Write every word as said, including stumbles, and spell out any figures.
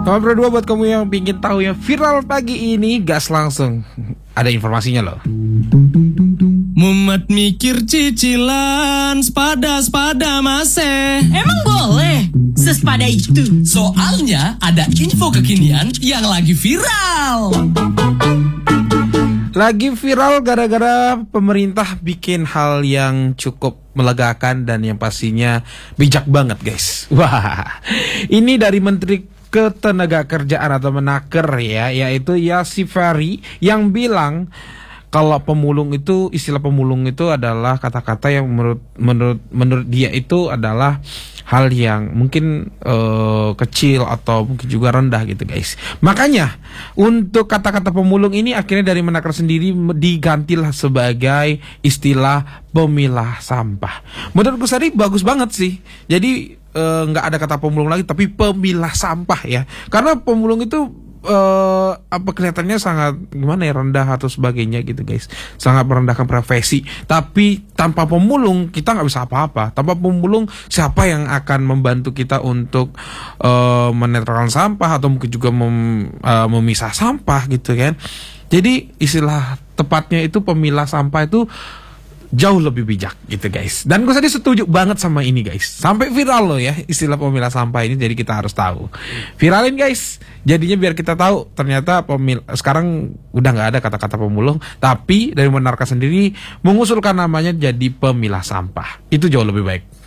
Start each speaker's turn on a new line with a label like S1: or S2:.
S1: Nomor berdua buat kamu yang pingin tahu yang viral pagi ini, gas langsung. Ada informasinya loh.
S2: Mumet mikir cicilan, sepada-sepada masih.
S3: Emang boleh sesepada itu?
S2: Soalnya ada info kekinian yang lagi viral.
S1: Lagi viral gara-gara pemerintah bikin hal yang cukup melegakan dan yang pastinya bijak banget guys. Wah, ini dari Menteri Ketenagakerjaan atau Menaker ya, yaitu Yassi Fahri yang bilang kalau pemulung itu, istilah pemulung itu adalah kata-kata yang menurut menurut menurut dia itu adalah hal yang mungkin uh, kecil atau mungkin juga rendah gitu guys. Makanya untuk kata-kata pemulung ini akhirnya dari Menaker sendiri digantilah sebagai istilah pemilah sampah. Menurutku tadi bagus banget sih. Jadi nggak uh, ada kata pemulung lagi tapi pemilah sampah ya. Karena pemulung itu Uh, apa kelihatannya sangat gimana ya, rendah atau sebagainya gitu guys, sangat merendahkan profesi. Tapi tanpa pemulung kita nggak bisa apa-apa. Tanpa pemulung siapa yang akan membantu kita untuk uh, menetralkan sampah atau mungkin juga mem, uh, memisah sampah gitu kan. Jadi istilah tepatnya itu pemilah sampah itu jauh lebih bijak gitu guys. Dan gue tadi setuju banget sama ini guys. Sampai viral loh ya istilah pemilah sampah ini. Jadi kita harus tahu. Viralin guys. Jadinya biar kita tahu ternyata pemil sekarang udah nggak ada kata-kata pemulung. Tapi dari Menarka sendiri mengusulkan namanya jadi pemilah sampah. Itu jauh lebih baik.